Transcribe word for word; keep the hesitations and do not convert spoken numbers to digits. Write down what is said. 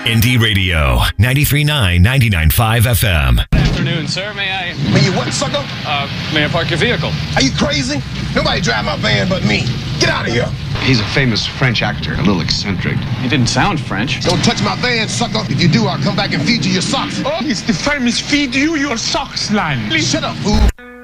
Indie Radio, ninety-three point nine, ninety-nine point five F M. Good afternoon, sir. May I... May you what, sucker? Uh, may I park your vehicle? Are you crazy? Nobody drive my van but me. Get out of here. He's a famous French actor, a little eccentric. He didn't sound French. Don't touch my van, sucker. If you do, I'll come back and feed you your socks. Oh, it's the famous feed you your socks line. Please shut up, fool.